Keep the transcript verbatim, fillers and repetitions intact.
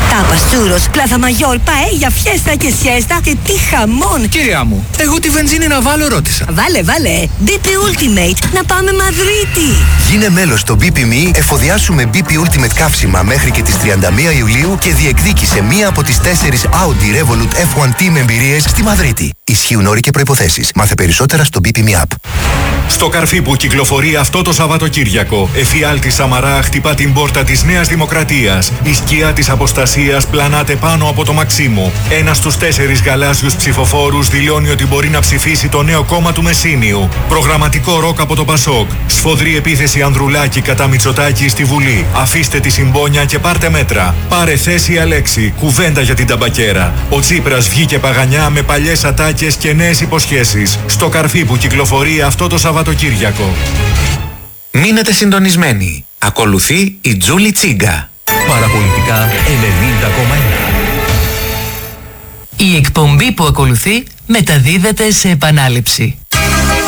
Τάπας, τσούρος, πλάθα μαγιόρ, παέγια, φιέστα και σιέστα και τι χαμόν. Κυρία μου, εγώ τη βενζίνη να βάλω ρώτησα. Βάλε, βάλε. μπι πι Ultimate, να πάμε Μαδρίτη. Γίνε μέλος στο μπι πι εμ ι, εφοδιάσου με μπι πι Ultimate καύσιμα μέχρι και τις τριάντα μία Ιουλίου και διεκδίκησε μία από τις τέσσερις Audi Revolut εφ ουάν Team εμπειρίες στη Μαδρίτη. Ισχύουν όροι και προϋποθέσεις. Μάθε περισσότερα στο μπι πι εμ ι App. Στο καρφί που κυκλοφορεί αυτό το Σαββατοκύριακο, εφιάλτης Σαμαρά χτυπά την πόρτα της Νέας Δημοκρατίας. Η σκιά της αποστασίας πλανάται πάνω από το Μαξίμου. Ένας στους τέσσερις γαλάζιους ψηφοφόρους δηλώνει ότι μπορεί να ψηφίσει το νέο κόμμα του Μεσίνιου. Προγραμματικό ροκ από το Πασόκ. Σφοδρή επίθεση Ανδρουλάκη κατά Μητσοτάκη στη Βουλή. Αφήστε τη συμπόνια και πάρτε μέτρα. Πάρε θέση Αλέξη. Κουβέντα για την ταμπακέρα. Ο Τσίπρας βγήκε παγανιά με παλιές ατάκες και νέες υποσχέσεις. Στο καρφί που κυκλοφορεί αυτό το Σαββατοκύριακο. Μείνετε συντονισμένοι. Ακολουθεί η Τζούλη Τσίγκα. Παραπολιτικά ενενήντα κόμμα ένα. Η εκπομπή που ακολουθεί μεταδίδεται σε επανάληψη.